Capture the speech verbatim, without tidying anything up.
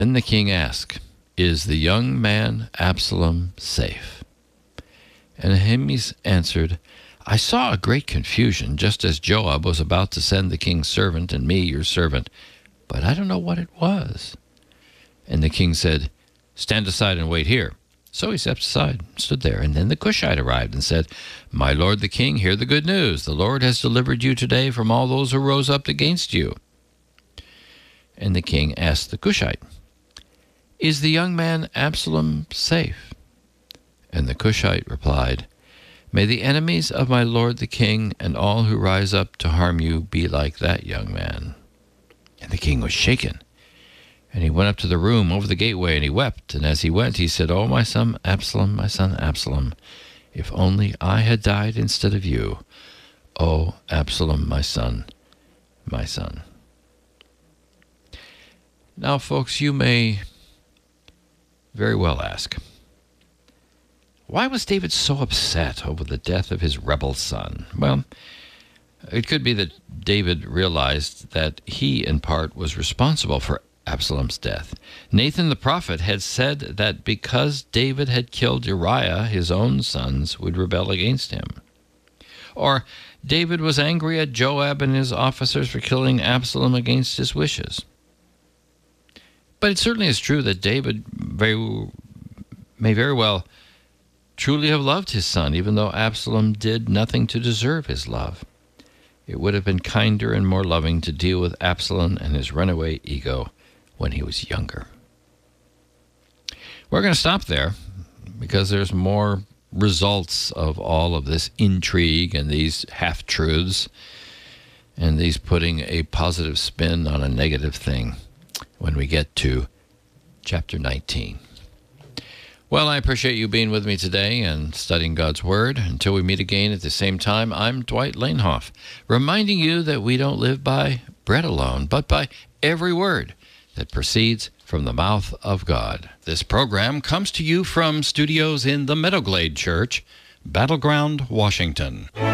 Then the king asked, "Is the young man Absalom safe?" And Ahimaaz answered, "I saw a great confusion, just as Joab was about to send the king's servant and me, your servant, but I don't know what it was." And the king said, "Stand aside and wait here." So he stepped aside and stood there. And then the Cushite arrived and said, "My lord the king, hear the good news. The Lord has delivered you today from all those who rose up against you." And the king asked the Cushite, "Is the young man Absalom safe?" And the Cushite replied, "May the enemies of my lord the king and all who rise up to harm you be like that young man." And the king was shaken. And he went up to the room over the gateway, and he wept. And as he went, he said, "Oh, my son Absalom, my son Absalom, if only I had died instead of you. Oh, Absalom, my son, my son." Now, folks, you may very well ask, why was David so upset over the death of his rebel son? Well, it could be that David realized that he, in part, was responsible for Absalom's death. Nathan the prophet had said that because David had killed Uriah, his own sons would rebel against him. Or David was angry at Joab and his officers for killing Absalom against his wishes. But it certainly is true that David very, may very well truly have loved his son, even though Absalom did nothing to deserve his love. It would have been kinder and more loving to deal with Absalom and his runaway ego when he was younger. We're going to stop there because there's more results of all of this intrigue and these half-truths and these putting a positive spin on a negative thing when we get to chapter nineteen. Well, I appreciate you being with me today and studying God's Word. Until we meet again at the same time, I'm Dwight Lanehoff, reminding you that we don't live by bread alone, but by every word that proceeds from the mouth of God. This program comes to you from studios in the Meadowglade Church, Battleground, Washington.